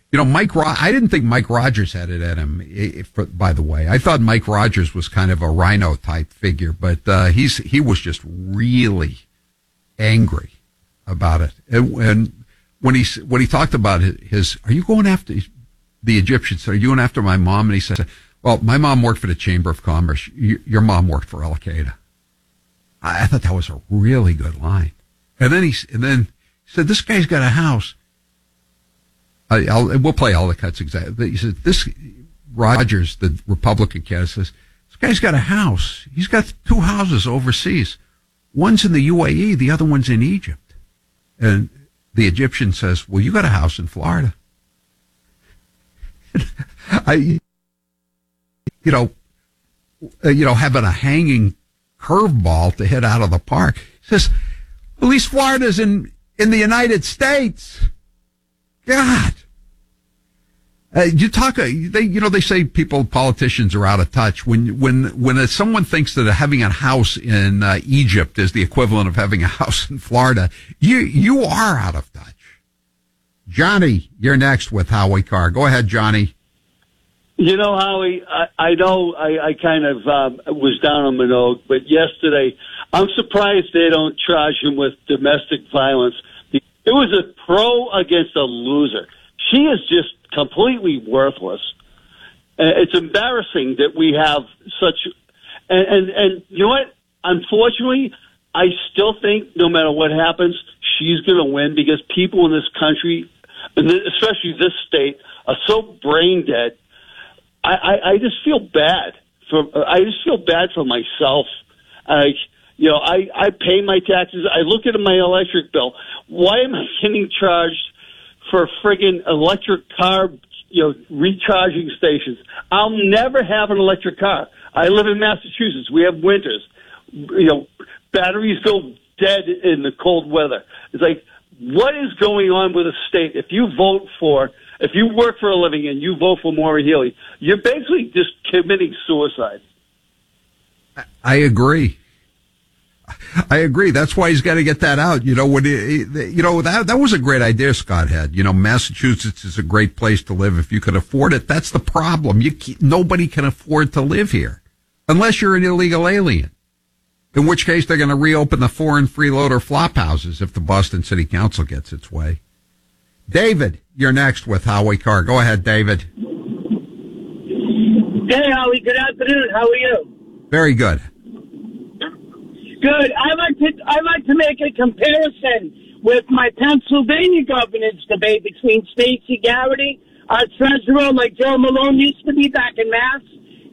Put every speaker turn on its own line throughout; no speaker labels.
I didn't think Mike Rogers had it at him, by the way. I thought Mike Rogers was kind of a rhino type figure, but he was just really angry about it. And when he talked about his, are you going after the Egyptians? Are you going after my mom? And he said, well, my mom worked for the Chamber of Commerce. Your mom worked for Al Qaeda. I thought that was a really good line. And then he said, this guy's got a house. We'll play all the cuts exactly. He said, this Rogers, the Republican candidate, says, this guy's got a house. He's got 2 houses overseas. One's in the UAE, the other one's in Egypt. And the Egyptian says, well, you got a house in Florida. Having a hanging curveball to hit out of the park. He says, at least Florida's in the United States. God. They say politicians are out of touch. When someone thinks that having a house in Egypt is the equivalent of having a house in Florida, you are out of touch. Johnny, you're next with Howie Carr. Go ahead, Johnny.
Howie, I know I kind of was down on Minogue, but yesterday, I'm surprised they don't charge him with domestic violence. It was a pro against a loser. She is just completely worthless. It's embarrassing that we have such, and you know what? Unfortunately, I still think no matter what happens, she's going to win because people in this country, especially this state, are so brain dead. I just feel bad for myself. I pay my taxes. I look at my electric bill. Why am I getting charged for friggin' electric car, recharging stations? I'll never have an electric car. I live in Massachusetts. We have winters. Batteries go dead in the cold weather. It's like, what is going on with a state? If you work for a living and you vote for Maura Healey, you're basically just committing suicide.
I agree. That's why he's got to get that out. That was a great idea Scott had. Massachusetts is a great place to live if you can afford it. That's the problem. Nobody can afford to live here unless you're an illegal alien. In which case, they're going to reopen the foreign freeloader flop houses if the Boston City Council gets its way. David, you're next with Howie Carr. Go ahead, David.
Hey, Howie. Good afternoon. How are you?
Very good.
Good. I like to make a comparison with my Pennsylvania governance debate between Stacey Garrity, our treasurer, like Joe Malone used to be back in Mass,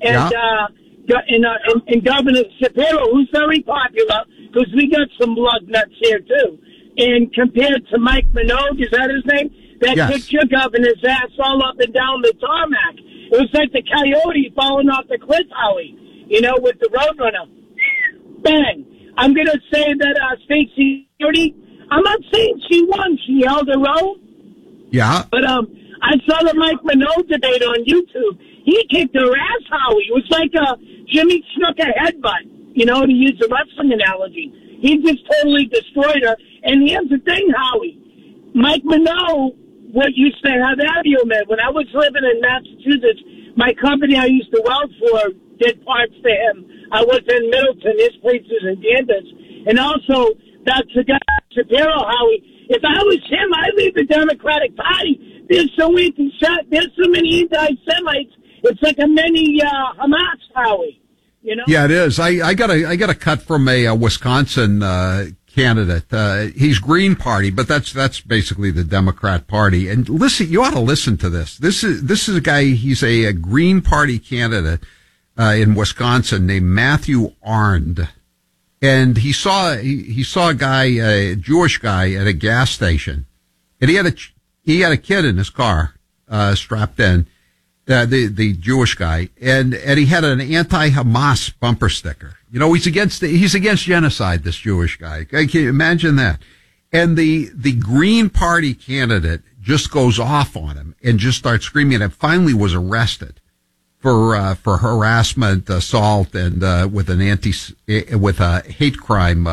and Governor Shapiro, who's very popular, because we got some blood nuts here, too. And compared to Mike Minogue, is that his name? That kicked your governor's ass all up and down the tarmac. It was like the coyote falling off the cliff, Howie, with the Roadrunner. Bang. I'm going to say that Stacey Garrity, I'm not saying she won. She held her own.
Yeah.
But I saw the Mike Minogue debate on YouTube. He kicked her ass, Howie. It was like a Jimmy Snuka headbutt, to use a wrestling analogy. He just totally destroyed her. And here's the thing, Howie. Mike Minogue, what used to have Aviomed. When I was living in Massachusetts, my company I used to work for did parts to him. I was in Middleton. His place is in Danvers. And also, that's the guy, Shapiro, Howie. If I was him, I'd leave the Democratic Party. There's so many anti-Semites. It's like a mini Hamas, Howie.
Yeah, it is. I got a cut from a Wisconsin candidate. He's Green Party, but that's basically the Democrat Party. And listen, you ought to listen to this. This is a guy. He's a Green Party candidate in Wisconsin named Matthew Arndt, and he saw a guy, a Jewish guy, at a gas station, and he had a kid in his car strapped in. The Jewish guy, and he had an anti-Hamas bumper sticker. He's against genocide, this Jewish guy. Can you imagine that? And the Green Party candidate just goes off on him and just starts screaming, and finally was arrested for harassment, assault, and with a hate crime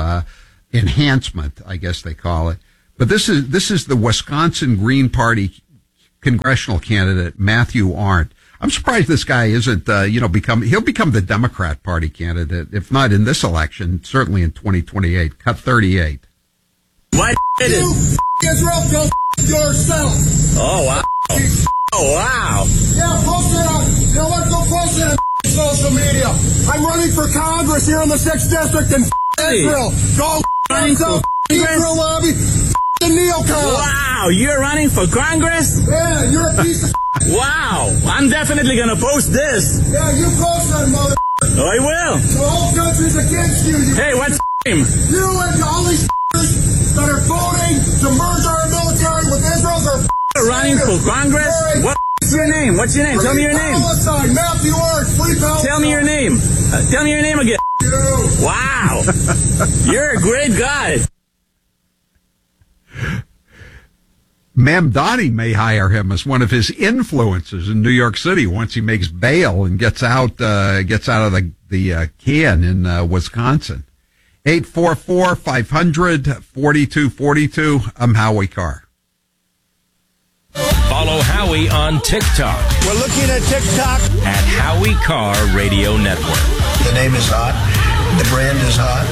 enhancement, I guess they call it. But this is the Wisconsin Green Party congressional candidate Matthew Arndt. I'm surprised this guy isn't, he'll become the Democrat Party candidate, if not in this election, certainly in 2028. Cut 38.
What it is?
Israel, go yourself.
Oh, wow. Oh, wow.
Yeah, post it on, let's go post it on social media. I'm running for Congress here in the 6th District in Israel. Go yourself, Israel lobby, the neocons.
Wow, you're running for Congress?
Yeah, you're a piece of
Wow, I'm definitely gonna post this.
Yeah, you post that, mother.
Oh, I will.
The whole country's against you.
Hey, what's name?
You and all these that are voting to merge our military with Israel's are
running for Congress? What's your name? What's your name? Tell me your name.
Palestine, Matthew Arndt, free Palestine.
Tell me your name. Tell me your name again. Wow. You're a great guy.
Mamdani may hire him as one of his influences in New York City once he makes bail and gets out of the can in Wisconsin. 844-500-4242. I'm Howie Carr.
Follow Howie on TikTok.
We're looking at TikTok.
At Howie Carr Radio Network.
The name is hot. The brand is hot.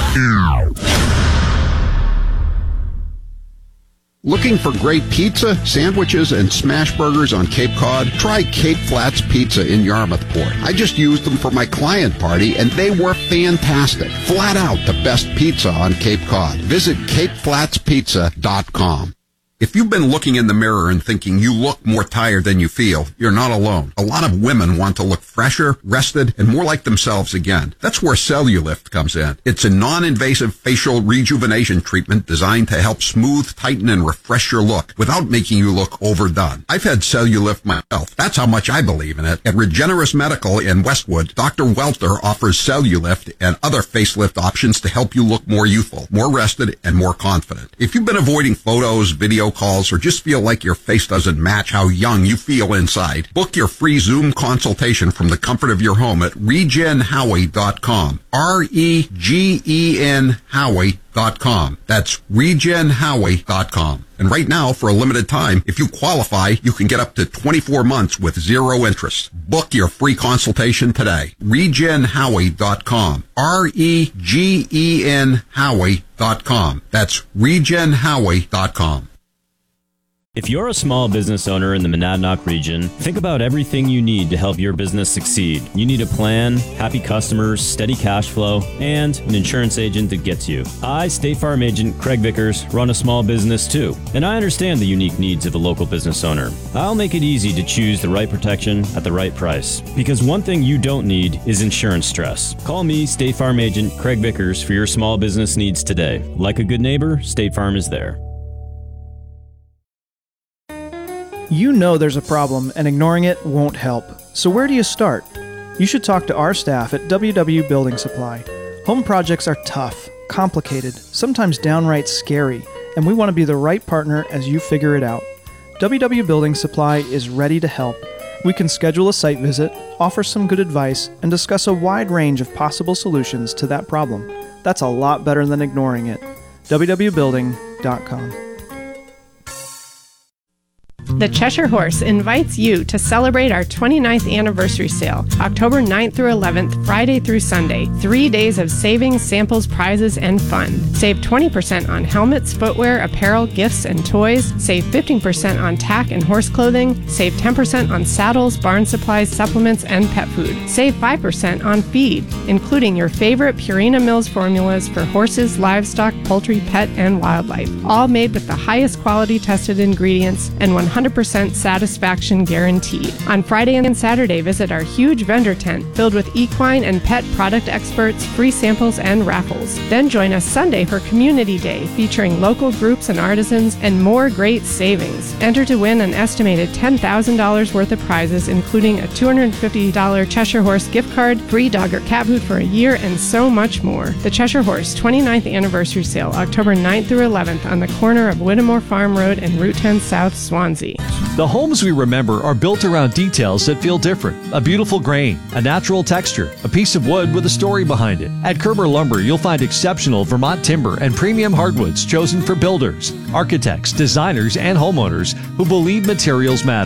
Looking for great pizza, sandwiches, and smash burgers on Cape Cod? Try Cape Flats Pizza in Yarmouthport. I just used them for my client party, and they were fantastic. Flat out the best pizza on Cape Cod. Visit CapeFlatsPizza.com.
If you've been looking in the mirror and thinking you look more tired than you feel, you're not alone. A lot of women want to look fresher, rested, and more like themselves again. That's where Cellulift comes in. It's a non-invasive facial rejuvenation treatment designed to help smooth, tighten, and refresh your look without making you look overdone. I've had Cellulift myself. That's how much I believe in it. At Regenerous Medical in Westwood, Dr. Welter offers Cellulift and other facelift options to help you look more youthful, more rested, and more confident. If you've been avoiding photos, video calls, or just feel like your face doesn't match how young you feel inside, book your free Zoom consultation from the comfort of your home at regenhowie.com. REGEN Howie.com. That's regenhowie.com. And right now, for a limited time, if you qualify, you can get up to 24 months with zero interest. Book your free consultation today. regenhowie.com. REGEN Howie.com. That's regenhowie.com.
If you're a small business owner in the Monadnock region, think about everything you need to help your business succeed. You need a plan, happy customers, steady cash flow, and an insurance agent that gets you. I, State Farm Agent Craig Vickers, run a small business too, and I understand the unique needs of a local business owner. I'll make it easy to choose the right protection at the right price, because one thing you don't need is insurance stress. Call me, State Farm Agent Craig Vickers, for your small business needs today. Like a good neighbor, State Farm is there.
You know there's a problem, and ignoring it won't help. So where do you start? You should talk to our staff at WW Building Supply. Home projects are tough, complicated, sometimes downright scary, and we want to be the right partner as you figure it out. WW Building Supply is ready to help. We can schedule a site visit, offer some good advice, and discuss a wide range of possible solutions to that problem. That's a lot better than ignoring it. www.building.com.
The Cheshire Horse invites you to celebrate our 29th anniversary sale, October 9th through 11th, Friday through Sunday. 3 days of savings, samples, prizes, and fun. Save 20% on helmets, footwear, apparel, gifts, and toys. Save 15% on tack and horse clothing. Save 10% on saddles, barn supplies, supplements, and pet food. Save 5% on feed, including your favorite Purina Mills formulas for horses, livestock, poultry, pet, and wildlife. All made with the highest quality tested ingredients and 100% satisfaction guaranteed. On Friday and Saturday, visit our huge vendor tent filled with equine and pet product experts, free samples, and raffles. Then join us Sunday for Community Day, featuring local groups and artisans and more great savings. Enter to win an estimated $10,000 worth of prizes, including a $250 Cheshire Horse gift card, free dog or cat food for a year, and so much more. The Cheshire Horse 29th Anniversary Sale, October 9th through 11th on the corner of Whittemore Farm Road and Route 10 South, Swansea.
The homes we remember are built around details that feel different. A beautiful grain, a natural texture, a piece of wood with a story behind it. At Kerber Lumber, you'll find exceptional Vermont timber and premium hardwoods chosen for builders, architects, designers, and homeowners who believe materials matter.